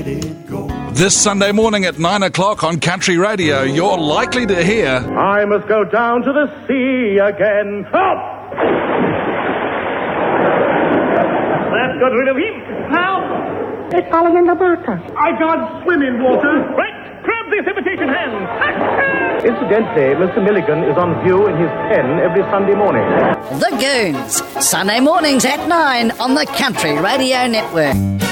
let it go. This Sunday morning at 9 o'clock on Country Radio, you're likely to hear... I must go down to the sea again. Help! That got rid of him. Help! It's falling in the water. I can't swim in water. Right, grab this imitation hand. Incidentally, Mr. Milligan is on view in his pen every Sunday morning. The Goons, Sunday mornings at 9 on the Country Radio Network.